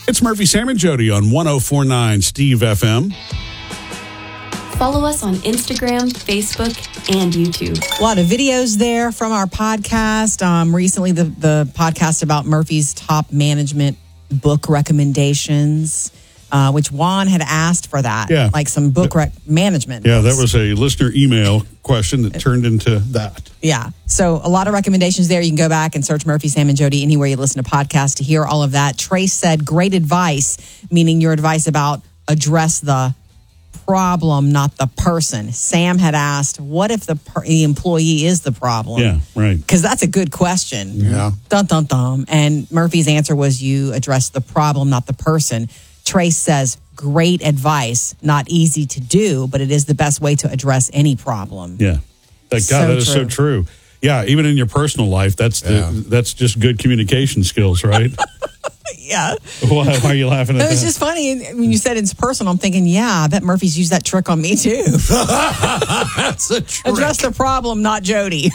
It's Murphy, Sam, and Jody on 104.9 Steve FM. Follow us on Instagram, Facebook, and YouTube. A lot of videos there from our podcast. Recently, the podcast about Murphy's top management book recommendations, which Juan had asked for that. Yeah. Like some book management. Yeah, books. that was a listener email question that turned into that. Yeah. So a lot of recommendations there. You can go back and search Murphy, Sam, and Jody anywhere you listen to podcasts to hear all of that. Trace said, great advice, meaning your advice about address the problem, not the person. Sam had asked, what if the employee is the problem? Yeah, right. Because that's a good question. Yeah. Dun, dun, dun. And Murphy's answer was you address the problem, not the person. Trace says, great advice, not easy to do, but it is the best way to address any problem. Yeah. That is so true. Yeah, even in your personal life, that's just good communication skills, right? Yeah. Why are you laughing at that? It was just funny. When you said it's personal, I'm thinking, yeah, I bet Murphy's used that trick on me too. That's a trick. Address the problem, not Jody.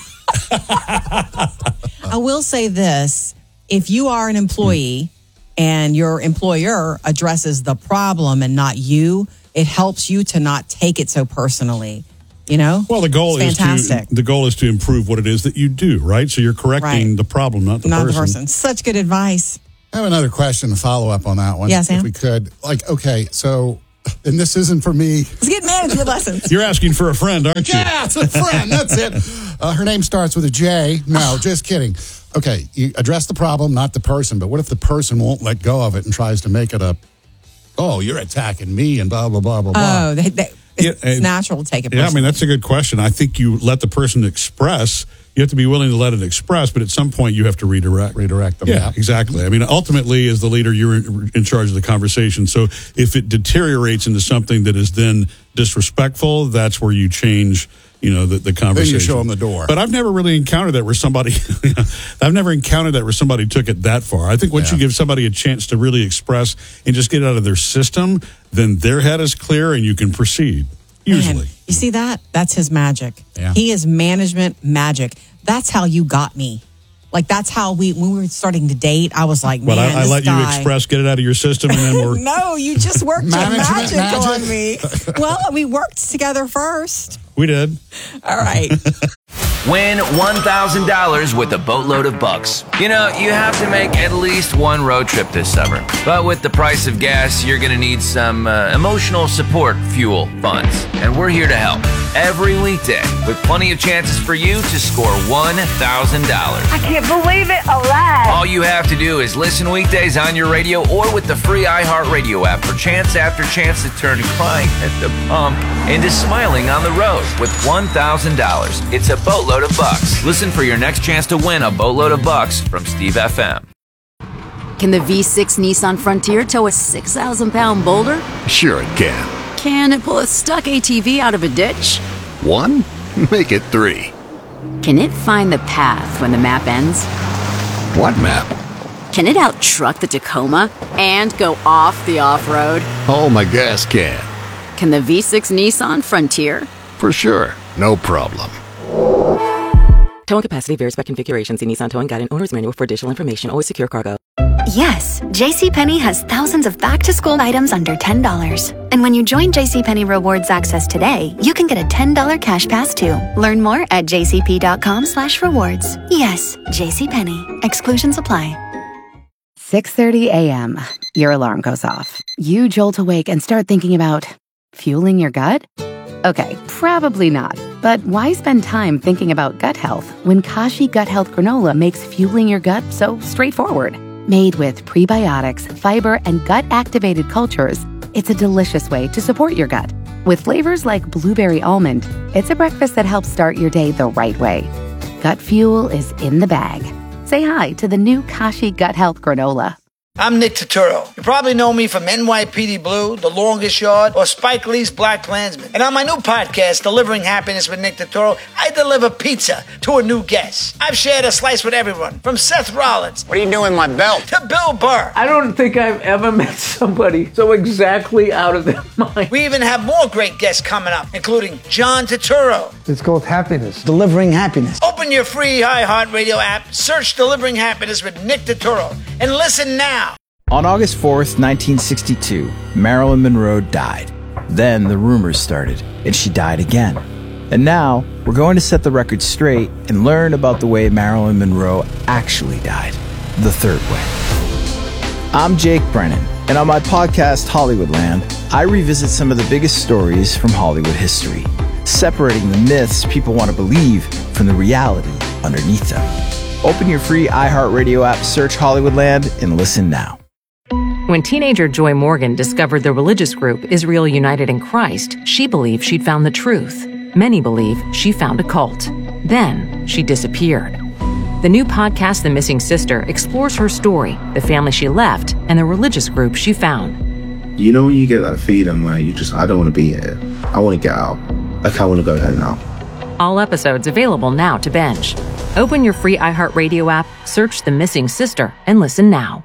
I will say this. If you are an employee and your employer addresses the problem and not you, it helps you to not take it so personally. You know? Well, the goal is to improve what it is that you do, right? So you're correcting the problem, not the person. Such good advice. I have another question to follow up on that one. Yeah, Sam? If we could. Okay, so, and this isn't for me. Let's get management lessons. You're asking for a friend, aren't you? Yeah, it's a friend. That's it. Her name starts with a J. No, just kidding. Okay, you address the problem, not the person. But what if the person won't let go of it and tries to make it you're attacking me and blah, blah, blah, blah, blah. Oh, it's natural to take it personally. Yeah, I mean, that's a good question. I think you let the person express. You have to be willing to let it express, but at some point you have to redirect them. Yeah, exactly. I mean, ultimately, as the leader, you're in charge of the conversation. So if it deteriorates into something that is then disrespectful, that's where you change, the conversation. Then you show them the door. But I've never really encountered that where somebody, took it that far. I think once you give somebody a chance to really express and just get it out of their system, then their head is clear and you can proceed. Usually. Man, you see that? That's his magic. Yeah. He is management magic. That's how you got me. Like, that's how when we were starting to date, I was like, man, Well, I let you express, get it out of your system, and then we're... No, you just worked your magic on me. Well, we worked together first. We did. All right. Win $1,000 with a boatload of bucks. You have to make at least one road trip this summer. But with the price of gas, you're going to need some emotional support fuel funds. And we're here to help every weekday with plenty of chances for you to score $1,000. I can't believe it. Alive. All you have to do is listen weekdays on your radio or with the free iHeartRadio app for chance after chance to turn crying at the pump into smiling on the road with $1,000. It's a boatload of bucks. Listen for your next chance to win a boatload of bucks from Steve FM. Can the V6 Nissan Frontier tow a 6,000-pound boulder? Sure it can. Can it pull a stuck ATV out of a ditch? 1? Make it 3. Can it find the path when the map ends? What map? Can it out-truck the Tacoma and go off the off-road? Oh, my gas can. Can the V6 Nissan Frontier? For sure. No problem. Towing capacity varies by configuration. See Nissan Towing Guide and Owner's Manual for additional information. Always secure cargo. Yes, JCPenney has thousands of back-to-school items under $10. And when you join JCPenney Rewards Access today, you can get a $10 cash pass too. Learn more at jcp.com/rewards. Yes, JCPenney. Exclusions apply. 6:30 a.m. Your alarm goes off. You jolt awake and start thinking about fueling your gut? Okay, probably not. But why spend time thinking about gut health when Kashi Gut Health Granola makes fueling your gut so straightforward? Made with prebiotics, fiber, and gut-activated cultures, it's a delicious way to support your gut. With flavors like blueberry almond, it's a breakfast that helps start your day the right way. Gut fuel is in the bag. Say hi to the new Kashi Gut Health Granola. I'm Nick Turturro. You probably know me from NYPD Blue, The Longest Yard, or Spike Lee's Black Klansman. And on my new podcast, Delivering Happiness with Nick Turturro, I deliver pizza to a new guest. I've shared a slice with everyone, from Seth Rollins. What are you doing with my belt? To Bill Burr. I don't think I've ever met somebody so exactly out of their mind. We even have more great guests coming up, including John Turturro. It's called Happiness. Delivering Happiness. Open your free iHeartRadio app, search Delivering Happiness with Nick Turturro, and listen now. On August 4th, 1962, Marilyn Monroe died. Then the rumors started, and she died again. And now, we're going to set the record straight and learn about the way Marilyn Monroe actually died, the third way. I'm Jake Brennan, and on my podcast, Hollywoodland, I revisit some of the biggest stories from Hollywood history, separating the myths people want to believe from the reality underneath them. Open your free iHeartRadio app, search Hollywoodland, and listen now. When teenager Joy Morgan discovered the religious group Israel United in Christ, she believed she'd found the truth. Many believe she found a cult. Then she disappeared. The new podcast, The Missing Sister, explores her story, the family she left, and the religious group she found. You know when you get that feeling where I don't want to be here. I want to get out. Like, I want to go home now. All episodes available now to binge. Open your free iHeartRadio app, search The Missing Sister, and listen now.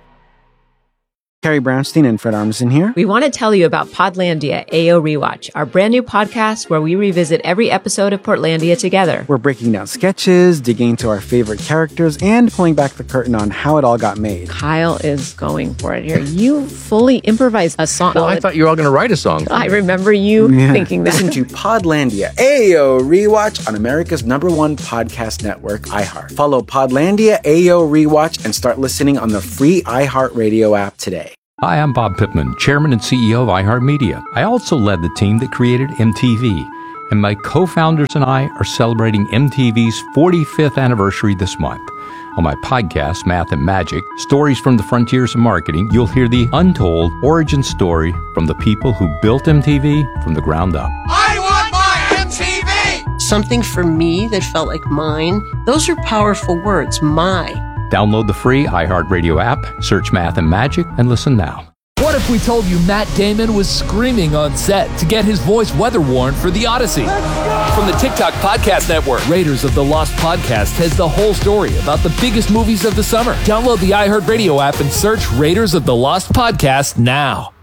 Carrie Brownstein and Fred Armisen here. We want to tell you about Podlandia AO Rewatch, our brand new podcast where we revisit every episode of Portlandia together. We're breaking down sketches, digging into our favorite characters, and pulling back the curtain on how it all got made. Kyle is going for it here. You fully improvised a song. Well, I thought you were all going to write a song. I remember you thinking that. Listen to Podlandia AO Rewatch on America's #1 podcast network, iHeart. Follow Podlandia AO Rewatch and start listening on the free iHeartRadio app today. Hi, I'm Bob Pittman, Chairman and CEO of iHeartMedia. I also led the team that created MTV, and my co-founders and I are celebrating MTV's 45th anniversary this month. On my podcast, Math and Magic, Stories from the Frontiers of Marketing, you'll hear the untold origin story from the people who built MTV from the ground up. I want my MTV! Something for me that felt like mine. Those are powerful words, my. Download the free iHeartRadio app, search Math and Magic, and listen now. What if we told you Matt Damon was screaming on set to get his voice weather-worn for The Odyssey? From the TikTok Podcast Network, Raiders of the Lost Podcast has the whole story about the biggest movies of the summer. Download the iHeartRadio app and search Raiders of the Lost Podcast now.